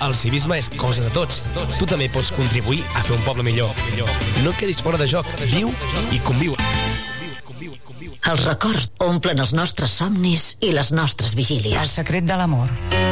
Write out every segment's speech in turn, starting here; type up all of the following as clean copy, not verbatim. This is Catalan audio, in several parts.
El civisme és cosa de tots. Tu també pots contribuir a fer un poble millor. No quedis fora de joc. Viu i conviu. Els records omplen els nostres somnis i les nostres vigílies. El secret de l'amor.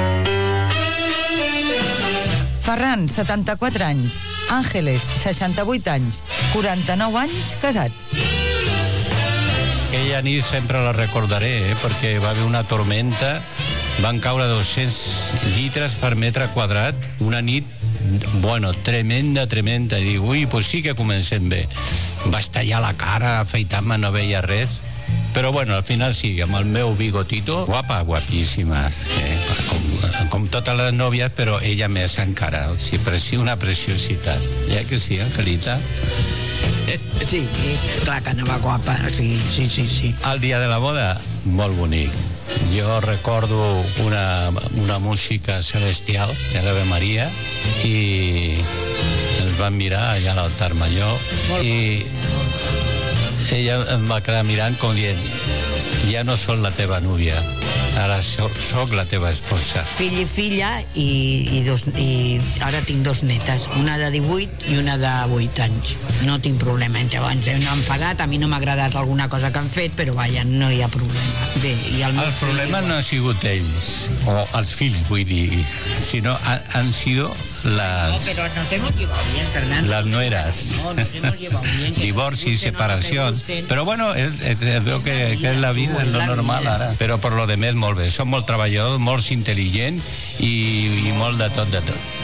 Ferran, 74 anys. Àngeles, 68 anys. 49 anys casats. Aquella nit sempre la recordaré, perquè va haver una tormenta, van caure 200 litres per metre quadrat, una nit, bueno, tremenda, i dic, ui, pues sí que comencem bé. Vaig tallar la cara, afeitar-me, no veia res, però bueno, al final sí, amb el meu bigotito, guapíssima, com totes les nòvies, però ella més encara, o sigui, una preciositat. Ja que sí, Angelita? Sí, clar que anava guapa, sí. El dia de la boda, molt bonic. Jo recordo una música celestial de l'Ave Maria i ens vam mirar allà a l'altar major i ella em va quedar mirant com dient, ja no soc la teva núvia, ara soc la teva esposa. Fill i filla i ara tinc 2 netes, una de 18 i una de 8 anys. No tinc problema, entre abans no han enfadat, a mi no m'ha agradat alguna cosa que han fet, però vaja, no hi ha problema. Bé, i el problema no ha sigut ells, o els fills, vull dir, sinó han sido las... No, pero nos hemos llevado bien, Fernando. Las nueras. No, nos hemos llevado bien. Divorci, separación. Pero bueno, veo que es la vida, es lo normal ara. Però per lo demés, molt bé. Són molt treballadors, molt intel·ligents i molt de tot.